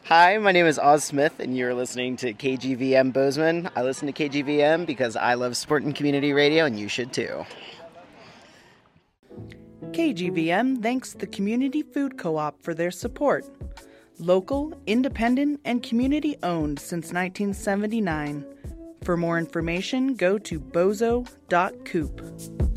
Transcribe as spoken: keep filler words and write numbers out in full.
Hi, my name is Oz Smith, and you're listening to K G V M Bozeman. I listen to K G V M because I love sport and community radio, and you should too. K G V M thanks the Community Food Co-op for their support. Local, independent, and community-owned since nineteen seventy-nine. For more information, go to bozo dot coop.